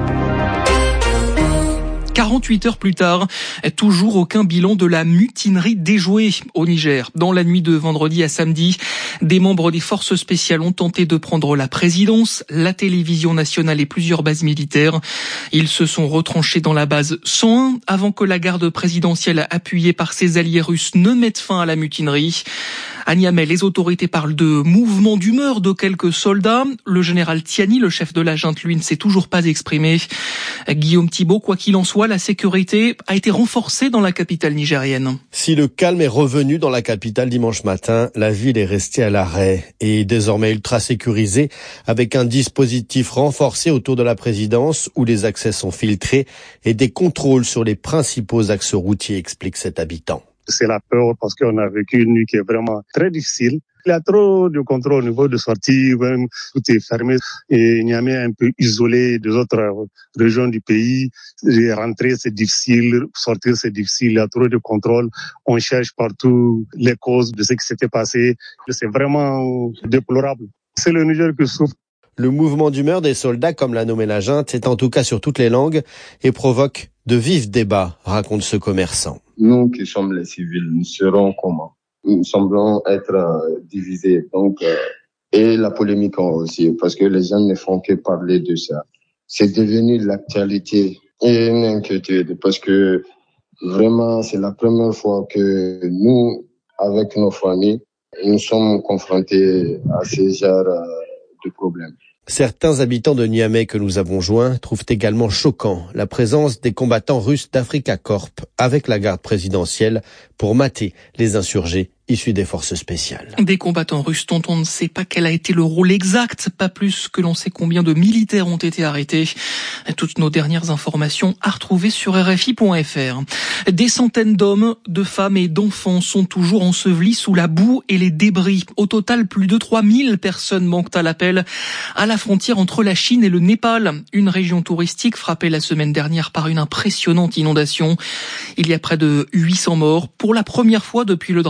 quarante-huit heures plus tard, toujours aucun bilan de la mutinerie déjouée au Niger. Dans la nuit de vendredi à samedi, des membres des forces spéciales ont tenté de prendre la présidence, la télévision nationale et plusieurs bases militaires. Ils se sont retranchés dans la base cent un avant que la garde présidentielle appuyée par ses alliés russes ne mette fin à la mutinerie. À Niamey, les autorités parlent de mouvement d'humeur de quelques soldats. Le général Tiani, le chef de la junte, lui, ne s'est toujours pas exprimé. Guillaume Thibault, quoi qu'il en soit, la sécurité a été renforcée dans la capitale nigérienne. Si le calme est revenu dans la capitale dimanche matin, la ville est restée à l'arrêt et désormais ultra sécurisée, avec un dispositif renforcé autour de la présidence où les accès sont filtrés et des contrôles sur les principaux axes routiers, explique cet habitant. C'est la peur parce qu'on a vécu une nuit qui est vraiment très difficile. Il y a trop de contrôle au niveau de sortie, même tout est fermé. Et Niamey est un peu isolé des autres régions du pays. Rentrer, c'est difficile. Sortir, c'est difficile. Il y a trop de contrôle. On cherche partout les causes de ce qui s'était passé. C'est vraiment déplorable. C'est le Niger qui souffre. Le mouvement d'humeur des soldats, comme l'a nommé la junte, est en tout cas sur toutes les langues et provoque de vifs débats, raconte ce commerçant. Nous qui sommes les civils, nous serons comment ? Nous semblons être euh, divisés. Donc, euh, et la polémique aussi, parce que les gens ne font que parler de ça. C'est devenu l'actualité et une inquiétude, parce que vraiment, c'est la première fois que nous, avec nos familles, nous sommes confrontés à ce genre euh, de problèmes. Certains habitants de Niamey que nous avons joints trouvent également choquant la présence des combattants russes d'Africa Corp avec la garde présidentielle pour mater les insurgés issus des forces spéciales. Des combattants russes dont on ne sait pas quel a été le rôle exact, pas plus que l'on sait combien de militaires ont été arrêtés. Toutes nos dernières informations à retrouver sur R F I point F R. Des centaines d'hommes, de femmes et d'enfants sont toujours ensevelis sous la boue et les débris. Au total, plus de trois mille personnes manquent à l'appel à la frontière entre la Chine et le Népal, une région touristique frappée la semaine dernière par une impressionnante inondation. Il y a près de huit cents morts pour la première fois depuis le drame. Ce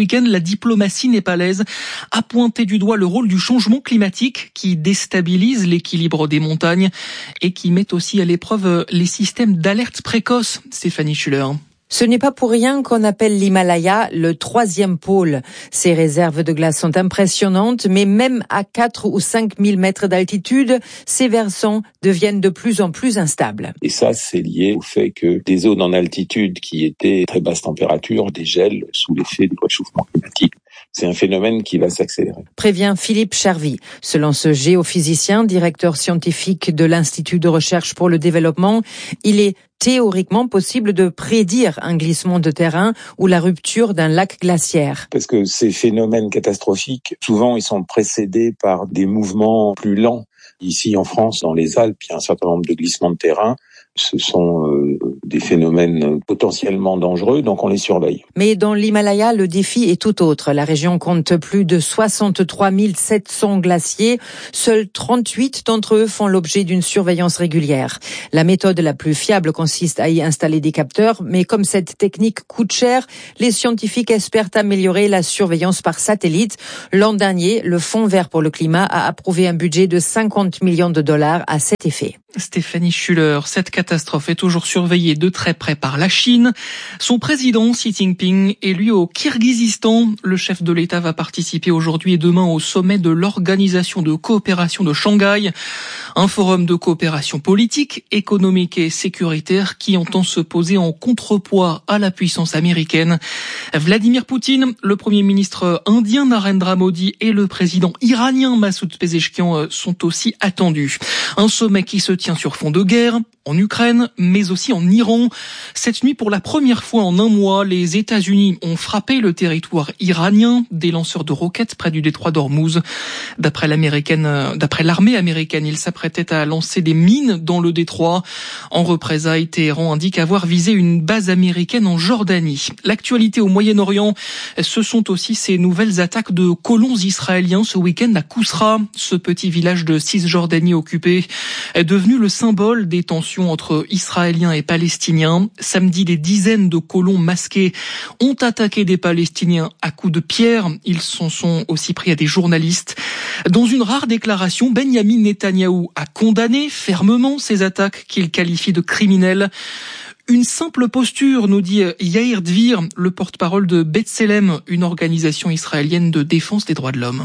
week-end, la diplomatie népalaise a pointé du doigt le rôle du changement climatique qui déstabilise l'équilibre des montagnes et qui met aussi à l'épreuve les systèmes d'alerte précoce. Stéphanie Schuller. Ce n'est pas pour rien qu'on appelle l'Himalaya le troisième pôle. Ces réserves de glace sont impressionnantes, mais même à quatre ou cinq mille mètres d'altitude, ces versants deviennent de plus en plus instables. Et ça, c'est lié au fait que des zones en altitude qui étaient très basse température dégèlent sous l'effet du réchauffement climatique. C'est un phénomène qui va s'accélérer. Prévient Philippe Charvy. Selon ce géophysicien, directeur scientifique de l'Institut de recherche pour le développement, il est théoriquement possible de prédire un glissement de terrain ou la rupture d'un lac glaciaire. Parce que ces phénomènes catastrophiques, souvent, ils sont précédés par des mouvements plus lents. Ici, en France, dans les Alpes, il y a un certain nombre de glissements de terrain. Ce sont euh, des phénomènes potentiellement dangereux, donc on les surveille. Mais dans l'Himalaya, le défi est tout autre. La région compte plus de soixante-trois mille sept cents glaciers. Seuls trente-huit d'entre eux font l'objet d'une surveillance régulière. La méthode la plus fiable consiste à y installer des capteurs, mais comme cette technique coûte cher, les scientifiques espèrent améliorer la surveillance par satellite. L'an dernier, le Fonds vert pour le climat a approuvé un budget de cinquante millions de dollars à cet effet. Stéphanie Schuller, cette catastrophe est toujours surveillée de très près par la Chine. Son président, Xi Jinping, est lui au Kirghizistan. Le chef de l'État va participer aujourd'hui et demain au sommet de l'Organisation de coopération de Shanghai, un forum de coopération politique, économique et sécuritaire qui entend se poser en contrepoids à la puissance américaine. Vladimir Poutine, le premier ministre indien Narendra Modi et le président iranien Massoud Pezeshkian sont aussi attendus. Un sommet qui se tient sur fond de guerre en Ukraine, mais aussi en Iran. Cette nuit, pour la première fois en un mois, les États-Unis ont frappé le territoire iranien des lanceurs de roquettes près du détroit d'Ormuz. D'après l'américaine, d'après l'armée américaine, ils s'apprêtaient à lancer des mines dans le détroit. En représailles, Téhéran indique avoir visé une base américaine en Jordanie. L'actualité au Moyen-Orient, ce sont aussi ces nouvelles attaques de colons israéliens ce week-end à Kousra, ce petit village de Cisjordanie occupé, est devenu le symbole des tensions entre Israéliens et Palestiniens. Samedi, des dizaines de colons masqués ont attaqué des Palestiniens à coups de pierre. Ils s'en sont aussi pris à des journalistes. Dans une rare déclaration, Benyamin Netanyahou a condamné fermement ces attaques qu'il qualifie de criminelles. Une simple posture, nous dit Yair Dvir, le porte-parole de B'Tselem, une organisation israélienne de défense des droits de l'homme.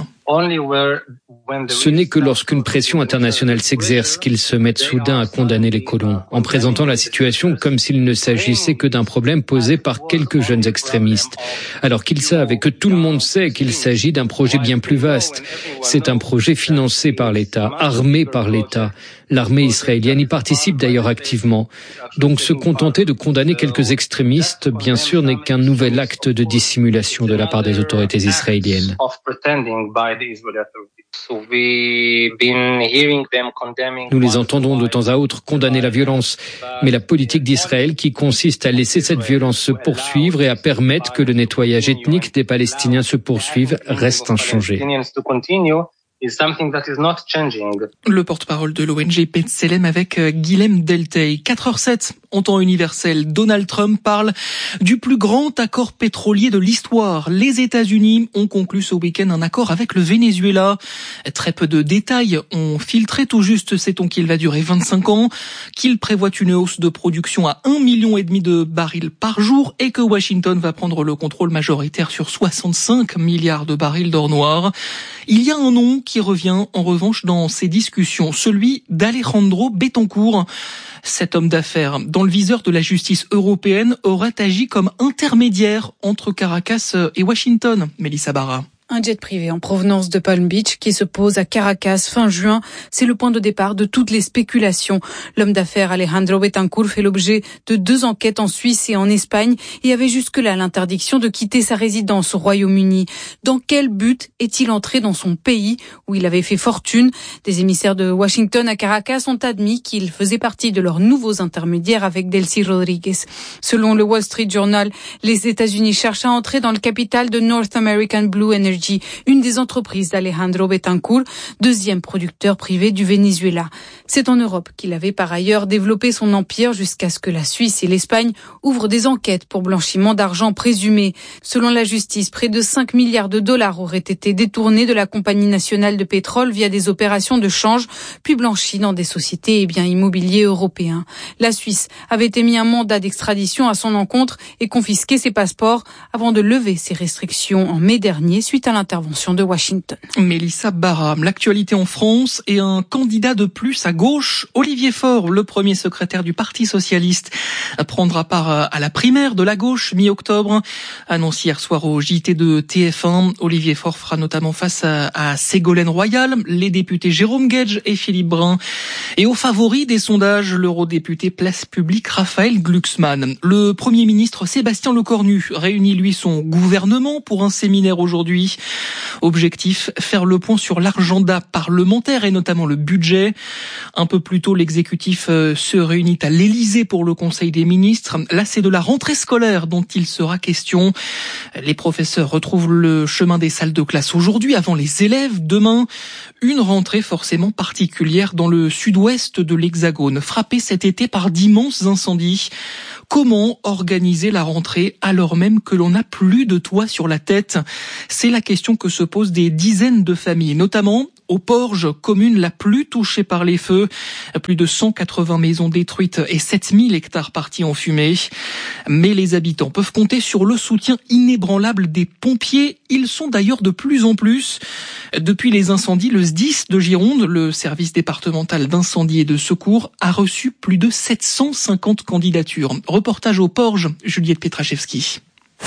Ce n'est que lorsqu'une pression internationale s'exerce qu'ils se mettent soudain à condamner les colons, en présentant la situation comme s'il ne s'agissait que d'un problème posé par quelques jeunes extrémistes, alors qu'ils savent et que tout le monde sait qu'il s'agit d'un projet bien plus vaste. C'est un projet financé par l'État, armé par l'État. L'armée israélienne y participe d'ailleurs activement. Donc se contenter de condamner quelques extrémistes, bien sûr, n'est qu'un nouvel acte de dissimulation de la part des autorités israéliennes. Nous les entendons de temps à autre condamner la violence, mais la politique d'Israël qui consiste à laisser cette violence se poursuivre et à permettre que le nettoyage ethnique des Palestiniens se poursuive reste inchangée. Le porte-parole de l'O N G B'Tselem avec Guilhem Deltey. quatre heures zéro sept en temps universel. Donald Trump parle du plus grand accord pétrolier de l'histoire. Les États-Unis ont conclu ce week-end un accord avec le Venezuela. Très peu de détails ont filtré. Tout juste, sait-on qu'il va durer vingt-cinq ans, qu'il prévoit une hausse de production à un million et demi de barils par jour et que Washington va prendre le contrôle majoritaire sur soixante-cinq milliards de barils d'or noir. Il y a un nom qui revient en revanche dans ces discussions, celui d'Alejandro Betancourt. Cet homme d'affaires, dans le viseur de la justice européenne, aurait agi comme intermédiaire entre Caracas et Washington. Mélissa Barra. Un jet privé en provenance de Palm Beach qui se pose à Caracas fin juin, c'est le point de départ de toutes les spéculations. L'homme d'affaires Alejandro Betancourt fait l'objet de deux enquêtes en Suisse et en Espagne et avait jusque-là l'interdiction de quitter sa résidence au Royaume-Uni. Dans quel but est-il entré dans son pays où il avait fait fortune? Des émissaires de Washington à Caracas ont admis qu'il faisait partie de leurs nouveaux intermédiaires avec Delcy Rodriguez. Selon le Wall Street Journal, les États-Unis cherchent à entrer dans le capital de North American Blue Energy Energy, une des entreprises d'Alejandro Betancourt, deuxième producteur privé du Venezuela. C'est en Europe qu'il avait par ailleurs développé son empire jusqu'à ce que la Suisse et l'Espagne ouvrent des enquêtes pour blanchiment d'argent présumé. Selon la justice, près de cinq milliards de dollars auraient été détournés de la compagnie nationale de pétrole via des opérations de change, puis blanchis dans des sociétés et biens immobiliers européens. La Suisse avait émis un mandat d'extradition à son encontre et confisqué ses passeports avant de lever ses restrictions en mai dernier suite à l'intervention de Washington. Mélissa Barham, l'actualité en France et un candidat de plus à gauche, Olivier Faure, le premier secrétaire du Parti socialiste, prendra part à la primaire de la gauche mi-octobre. Annoncé hier soir au J T de T F un, Olivier Faure fera notamment face à, à Ségolène Royal, les députés Jérôme Guedj et Philippe Brun. Et au favori des sondages, l'eurodéputé Place Publique Raphaël Glucksmann. Le Premier ministre Sébastien Lecornu réunit lui son gouvernement pour un séminaire aujourd'hui. Objectif, faire le point sur l'agenda parlementaire et notamment le budget. Un peu plus tôt, l'exécutif se réunit à l'Élysée pour le Conseil des ministres. Là, c'est de la rentrée scolaire dont il sera question. Les professeurs retrouvent le chemin des salles de classe aujourd'hui avant les élèves demain. Une rentrée forcément particulière dans le sud-ouest de l'Hexagone, frappé cet été par d'immenses incendies. Comment organiser la rentrée alors même que l'on n'a plus de toit sur la tête? C'est la question que se posent des dizaines de familles, notamment au Porge, commune la plus touchée par les feux. Plus de cent quatre-vingts maisons détruites et sept mille hectares partis en fumée. Mais les habitants peuvent compter sur le soutien inébranlable des pompiers. Ils sont d'ailleurs de plus en plus. Depuis les incendies, le S D I S de Gironde, le service départemental d'incendie et de secours, a reçu plus de sept cent cinquante candidatures. Reportage au Porge, Juliette Petrachevski.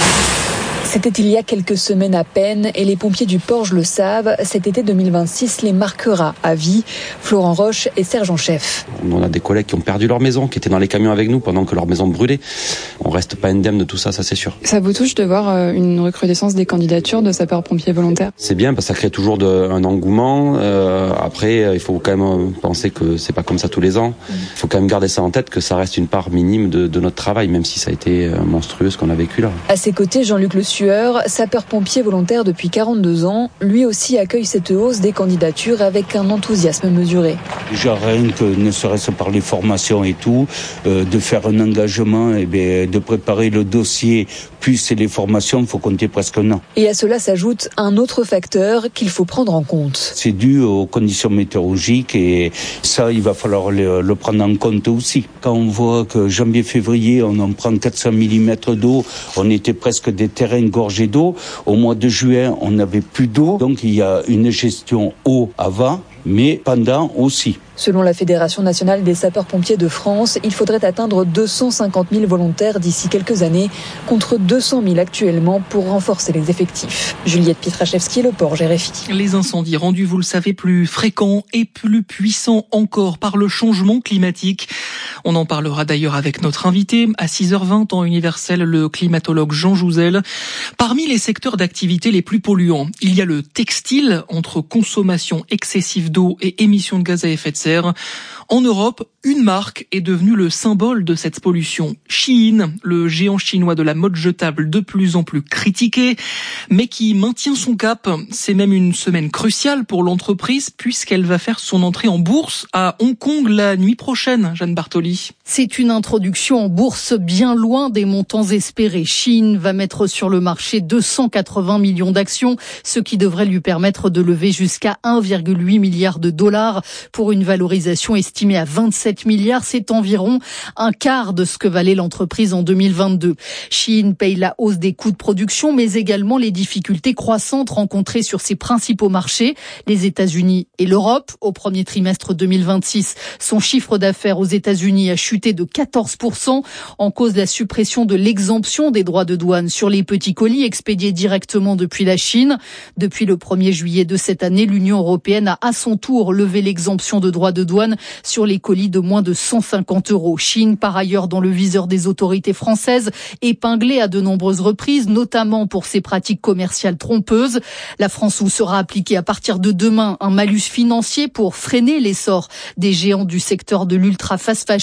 C'était il y a quelques semaines à peine et les pompiers du Porge le savent, cet été deux mille vingt-six les marquera à vie. Florent Roche est sergent-chef. On a des collègues qui ont perdu leur maison, qui étaient dans les camions avec nous pendant que leur maison brûlait. On reste pas indemne de tout ça, ça c'est sûr. Ça vous touche de voir une recrudescence des candidatures de sapeurs-pompiers volontaires? C'est bien parce que ça crée toujours de, un engouement. Euh, après, il faut quand même penser que c'est pas comme ça tous les ans. Il faut quand même garder ça en tête, que ça reste une part minime de, de notre travail, même si ça a été monstrueux ce qu'on a vécu là. À ses côtés, Jean-Luc Le Sueur, sapeur-pompier volontaire depuis quarante-deux ans, lui aussi accueille cette hausse des candidatures avec un enthousiasme mesuré. Déjà rien que ne serait-ce par les formations et tout, euh, de faire un engagement, et bien, de préparer le dossier, puis les formations, il faut compter presque un an. Et à cela s'ajoute un autre facteur qu'il faut prendre en compte. C'est dû aux conditions météorologiques et ça, il va falloir le, le prendre en compte aussi. Quand on voit que janvier-février, on en prend quatre cents millimètres d'eau, on était presque des terrains gorgés d'eau. Au mois de juin, on n'avait plus d'eau. Donc il y a une gestion eau avant, mais pendant aussi. Selon la Fédération nationale des sapeurs-pompiers de France, il faudrait atteindre deux cent cinquante mille volontaires d'ici quelques années, contre deux cent mille actuellement pour renforcer les effectifs. Juliette Pietraszewski, Le Porge, R F I. Les incendies rendus, vous le savez, plus fréquents et plus puissants encore par le changement climatique. On en parlera d'ailleurs avec notre invité à six heures vingt, temps universel, le climatologue Jean Jouzel. Parmi les secteurs d'activité les plus polluants, il y a le textile, entre consommation excessive d'eau et émissions de gaz à effet de serre. En Europe, une marque est devenue le symbole de cette pollution. Shein, le géant chinois de la mode jetable de plus en plus critiqué, mais qui maintient son cap. C'est même une semaine cruciale pour l'entreprise puisqu'elle va faire son entrée en bourse à Hong Kong la nuit prochaine, Jeanne Bartoli. C'est une introduction en bourse bien loin des montants espérés. Shein va mettre sur le marché deux cent quatre-vingts millions d'actions, ce qui devrait lui permettre de lever jusqu'à un virgule huit milliard de dollars pour une valorisation estimée à vingt-sept milliards. C'est environ un quart de ce que valait l'entreprise en deux mille vingt-deux. Shein paye la hausse des coûts de production, mais également les difficultés croissantes rencontrées sur ses principaux marchés, les États-Unis et l'Europe. Au premier trimestre deux mille vingt-six, son chiffre d'affaires aux États-Unis a chuté de quatorze pour cent en cause de la suppression de l'exemption des droits de douane sur les petits colis expédiés directement depuis la Chine. Depuis le premier juillet de cette année, l'Union européenne a à son tour levé l'exemption de droits de douane sur les colis de moins de cent cinquante euros. Shein, par ailleurs, dans le viseur des autorités françaises, épinglée à de nombreuses reprises, notamment pour ses pratiques commerciales trompeuses. La France où sera appliqué à partir de demain un malus financier pour freiner l'essor des géants du secteur de l'ultra fast fashion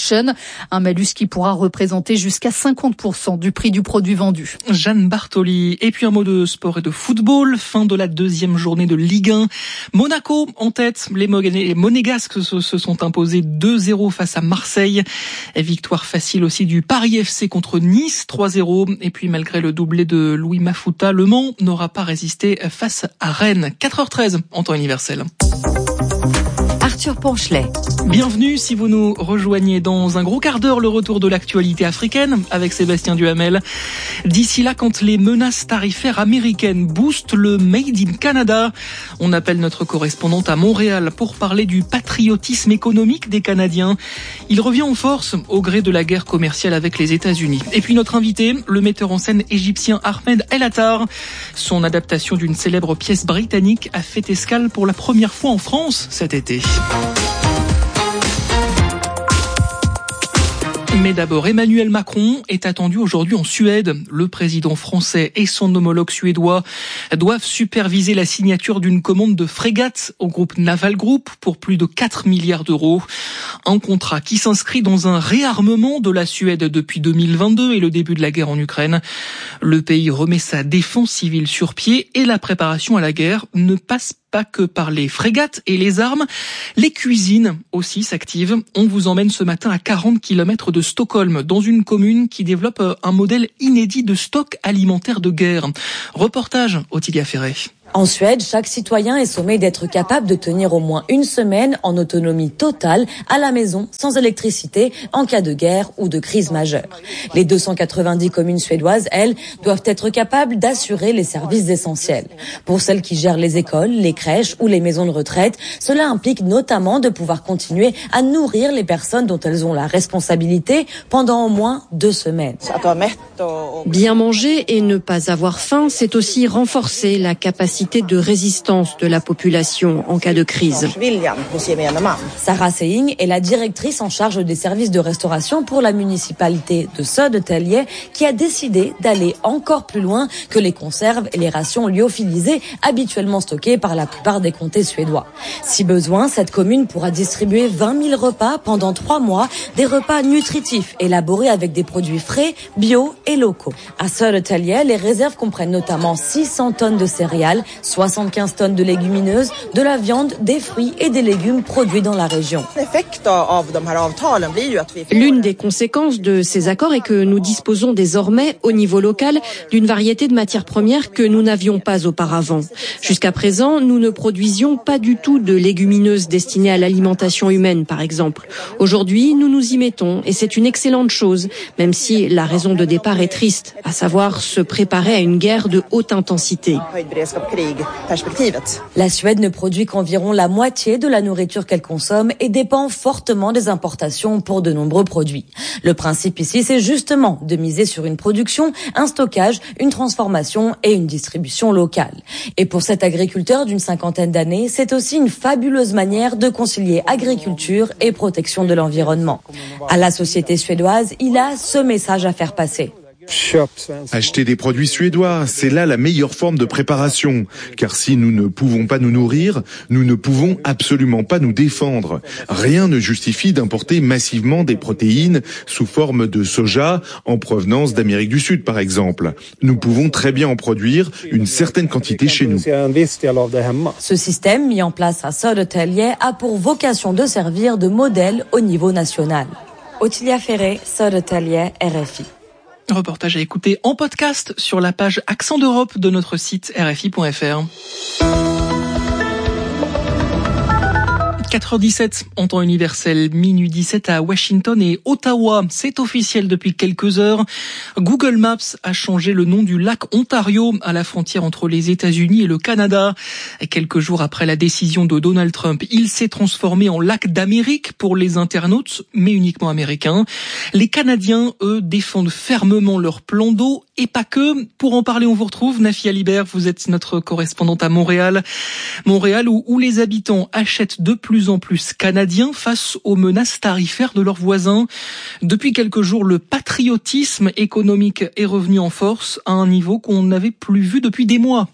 prochaine. Un malus qui pourra représenter jusqu'à cinquante pour cent du prix du produit vendu. Jeanne Bartoli. Et puis un mot de sport et de football. Fin de la deuxième journée de Ligue un. Monaco en tête. Les Monégasques se sont imposés deux zéro face à Marseille. Et victoire facile aussi du Paris F C contre Nice, trois zéro. Et puis malgré le doublé de Louis Mafuta, Le Mans n'aura pas résisté face à Rennes. quatre heures treize en temps universel. Arthur Ponchelet. Bienvenue si vous nous rejoignez dans un gros quart d'heure, le retour de l'actualité africaine avec Sébastien Duhamel. D'ici là, quand les menaces tarifaires américaines boostent le Made in Canada, on appelle notre correspondante à Montréal pour parler du patriotisme économique des Canadiens. Il revient en force au gré de la guerre commerciale avec les États-Unis. Et puis notre invité, le metteur en scène égyptien Ahmed El Attar. Son adaptation d'une célèbre pièce britannique a fait escale pour la première fois en France cet été. Mais d'abord, Emmanuel Macron est attendu aujourd'hui en Suède. Le président français et son homologue suédois doivent superviser la signature d'une commande de frégates au groupe Naval Group pour plus de quatre milliards d'euros. Un contrat qui s'inscrit dans un réarmement de la Suède depuis deux mille vingt-deux et le début de la guerre en Ukraine. Le pays remet sa défense civile sur pied et la préparation à la guerre ne passe pas que par les frégates et les armes. Les cuisines aussi s'activent. On vous emmène ce matin à quarante kilomètres de Stockholm, dans une commune qui développe un modèle inédit de stock alimentaire de guerre. Reportage Ottilia Ferré. En Suède, chaque citoyen est sommé d'être capable de tenir au moins une semaine en autonomie totale à la maison, sans électricité, en cas de guerre ou de crise majeure. Les deux cent quatre-vingt-dix communes suédoises, elles, doivent être capables d'assurer les services essentiels. Pour celles qui gèrent les écoles, les crèches ou les maisons de retraite, cela implique notamment de pouvoir continuer à nourrir les personnes dont elles ont la responsabilité pendant au moins deux semaines. Bien manger et ne pas avoir faim, c'est aussi renforcer la capacité de résistance de la population en cas de crise. Sarah Seying est la directrice en charge des services de restauration pour la municipalité de Södertälje qui a décidé d'aller encore plus loin que les conserves et les rations lyophilisées habituellement stockées par la plupart des comtés suédois. Si besoin, cette commune pourra distribuer vingt mille repas pendant trois mois, des repas nutritifs élaborés avec des produits frais, bio et locaux. À Södertälje, les réserves comprennent notamment six cents tonnes de céréales, soixante-quinze tonnes de légumineuses, de la viande, des fruits et des légumes produits dans la région. L'une des conséquences de ces accords est que nous disposons désormais, au niveau local, d'une variété de matières premières que nous n'avions pas auparavant. Jusqu'à présent, nous ne produisions pas du tout de légumineuses destinées à l'alimentation humaine, par exemple. Aujourd'hui, nous nous y mettons et c'est une excellente chose, même si la raison de départ est triste, à savoir se préparer à une guerre de haute intensité. La Suède ne produit qu'environ la moitié de la nourriture qu'elle consomme et dépend fortement des importations pour de nombreux produits. Le principe ici, c'est justement de miser sur une production, un stockage, une transformation et une distribution locale. Et pour cet agriculteur d'une cinquantaine d'années, c'est aussi une fabuleuse manière de concilier agriculture et protection de l'environnement. À la société suédoise, il a ce message à faire passer. Acheter des produits suédois, c'est là la meilleure forme de préparation. Car si nous ne pouvons pas nous nourrir, nous ne pouvons absolument pas nous défendre. Rien ne justifie d'importer massivement des protéines sous forme de soja en provenance d'Amérique du Sud, par exemple. Nous pouvons très bien en produire une certaine quantité chez nous. Ce système, mis en place à Södertälje, a pour vocation de servir de modèle au niveau national. Ottilia Ferré, Södertälje, R F I. Reportage à écouter en podcast sur la page Accent d'Europe de notre site r f i point f r. quatre heures dix-sept en temps universel, minuit dix-sept à Washington et Ottawa. C'est officiel depuis quelques heures. Google Maps a changé le nom du lac Ontario à la frontière entre les États-Unis et le Canada. Et quelques jours après la décision de Donald Trump, il s'est transformé en lac d'Amérique pour les internautes, mais uniquement américains. Les Canadiens, eux, défendent fermement leur plan d'eau et pas que. Pour en parler, on vous retrouve. Nafi Alibert, vous êtes notre correspondante à Montréal. Montréal où, où les habitants achètent de plus en plus canadiens face aux menaces tarifaires de leurs voisins. Depuis quelques jours, le patriotisme économique est revenu en force à un niveau qu'on n'avait plus vu depuis des mois.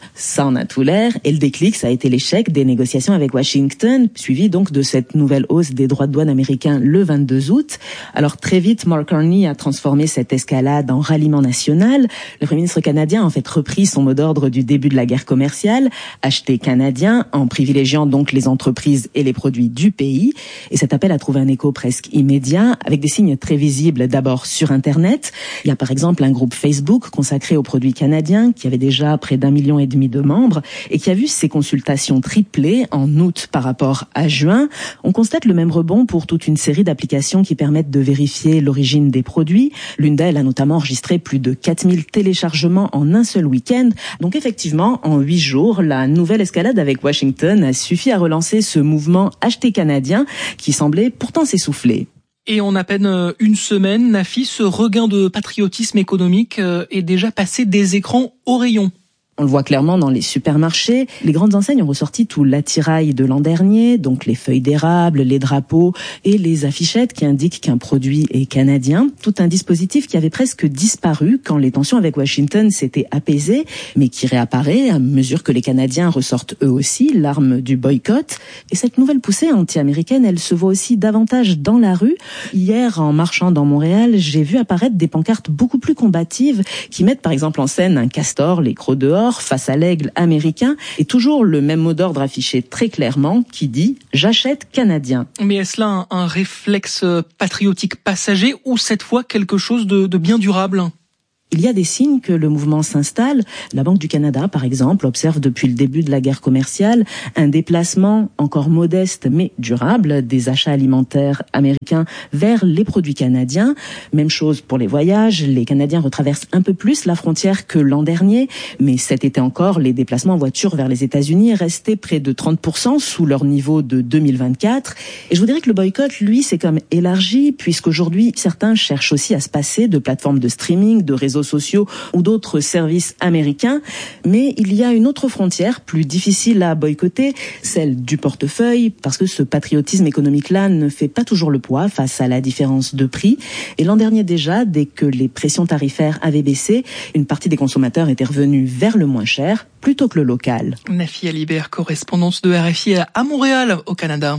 Ça en a tout l'air, et le déclic, ça a été l'échec des négociations avec Washington, suivi donc de cette nouvelle hausse des droits de douane américains le vingt-deux août. Alors très vite, Mark Carney a transformé cette escalade en ralliement national. Le Premier ministre canadien a en fait repris son mot d'ordre du début de la guerre commerciale, acheter canadien, en privilégiant donc les entreprises et les produits du pays. Et cet appel a trouvé un écho presque immédiat, avec des signes très visibles d'abord sur Internet. Il y a par exemple un groupe Facebook consacré aux produits canadiens, qui avait déjà près d'un million et demi de membres et qui a vu ses consultations tripler en août par rapport à juin. On constate le même rebond pour toute une série d'applications qui permettent de vérifier l'origine des produits. L'une d'elles a notamment enregistré plus de quatre mille téléchargements en un seul week-end. Donc effectivement, en huit jours, la nouvelle escalade avec Washington a suffi à relancer ce mouvement acheter canadien qui semblait pourtant s'essouffler. Et en à peine une semaine, Nafi, ce regain de patriotisme économique est déjà passé des écrans au rayon. On le voit clairement dans les supermarchés. Les grandes enseignes ont ressorti tout l'attirail de l'an dernier, donc les feuilles d'érable, les drapeaux et les affichettes qui indiquent qu'un produit est canadien. Tout un dispositif qui avait presque disparu quand les tensions avec Washington s'étaient apaisées, mais qui réapparaît à mesure que les Canadiens ressortent eux aussi l'arme du boycott. Et cette nouvelle poussée anti-américaine, elle se voit aussi davantage dans la rue. Hier, en marchant dans Montréal, j'ai vu apparaître des pancartes beaucoup plus combatives qui mettent par exemple en scène un castor, les crocs dehors, face à l'aigle américain, et toujours le même mot d'ordre affiché très clairement qui dit « J'achète canadien ». Mais est-ce là un, un réflexe patriotique passager ou cette fois quelque chose de, de bien durable ? Il y a des signes que le mouvement s'installe. La Banque du Canada, par exemple, observe depuis le début de la guerre commerciale un déplacement encore modeste mais durable des achats alimentaires américains vers les produits canadiens. Même chose pour les voyages. Les Canadiens retraversent un peu plus la frontière que l'an dernier, mais cet été encore, les déplacements en voiture vers les États-Unis restaient près de trente pour cent sous leur niveau de deux mille vingt-quatre. Et je vous dirais que le boycott, lui, s'est comme élargi, puisqu'aujourd'hui, certains cherchent aussi à se passer de plateformes de streaming, de réseaux sociaux ou d'autres services américains. Mais il y a une autre frontière plus difficile à boycotter, celle du portefeuille, parce que ce patriotisme économique-là ne fait pas toujours le poids face à la différence de prix. Et l'an dernier déjà, dès que les pressions tarifaires avaient baissé, une partie des consommateurs était revenue vers le moins cher plutôt que le local. Nafi Alibert, correspondance de R F I à Montréal, au Canada.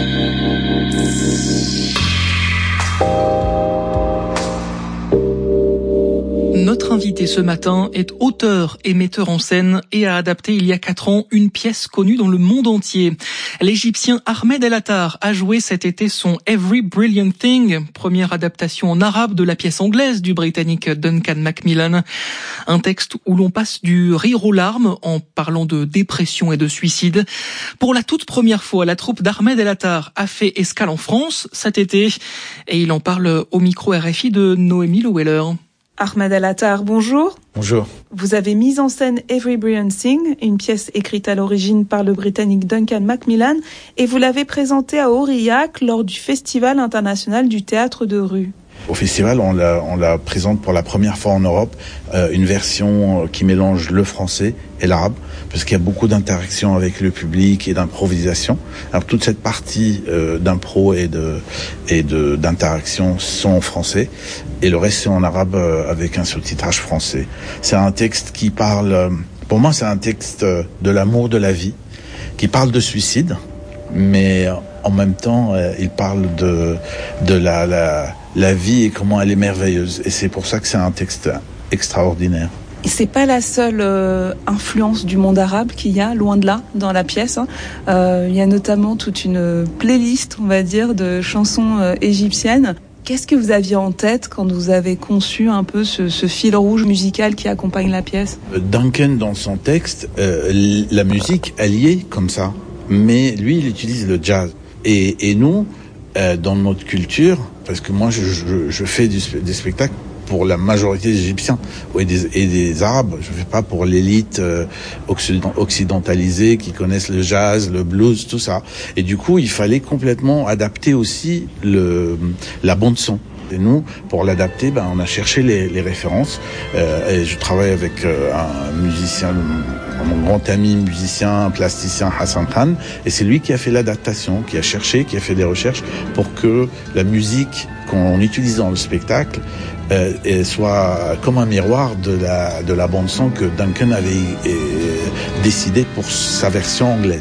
Notre invité ce matin est auteur et metteur en scène et a adapté il y a quatre ans une pièce connue dans le monde entier. L'Égyptien Ahmed El Attar a joué cet été son Every Brilliant Thing, première adaptation en arabe de la pièce anglaise du Britannique Duncan Macmillan. Un texte où l'on passe du rire aux larmes en parlant de dépression et de suicide. Pour la toute première fois, la troupe d'Ahmed El Attar a fait escale en France cet été et il en parle au micro R F I de Noémie Loweller. Ahmed El Attar, bonjour. Bonjour. Vous avez mis en scène Every Brilliant Thing, une pièce écrite à l'origine par le Britannique Duncan Macmillan, et vous l'avez présentée à Aurillac lors du Festival international du théâtre de rue. Au festival, on la, on la présente pour la première fois en Europe, euh, une version qui mélange le français et l'arabe, parce qu'il y a beaucoup d'interactions avec le public et d'improvisation. Alors toute cette partie euh, d'impro et de et de d'interaction sont en français, et le reste c'est en arabe euh, avec un sous-titrage français. C'est un texte qui parle, euh, pour moi c'est un texte de l'amour de la vie, qui parle de suicide, mais en même temps euh, il parle de de la, la la vie et comment elle est merveilleuse. Et c'est pour ça que c'est un texte extraordinaire. Et c'est pas la seule euh, influence du monde arabe qu'il y a, loin de là, dans la pièce. Hein. Euh, il y a notamment toute une playlist, on va dire, de chansons euh, égyptiennes. Qu'est-ce que vous aviez en tête quand vous avez conçu un peu ce, ce fil rouge musical qui accompagne la pièce ? Duncan, dans son texte, euh, la musique, elle y est comme ça. Mais lui, il utilise le jazz. Et, et nous, euh, dans notre culture, parce que moi, je, je, je fais du, des spectacles pour la majorité des Égyptiens et des, et des Arabes. Je ne fais pas pour l'élite euh, occidentalisée qui connaissent le jazz, le blues, tout ça. Et du coup, il fallait complètement adapter aussi le, la bande son. Et nous, pour l'adapter, ben, on a cherché les, les références. Euh, et je travaille avec euh, un musicien, mon grand ami musicien, plasticien Hassan Khan. Et c'est lui qui a fait l'adaptation, qui a cherché, qui a fait des recherches pour que la musique qu'on utilise dans le spectacle euh, et soit comme un miroir de la de la bande son que Duncan avait décidé pour sa version anglaise.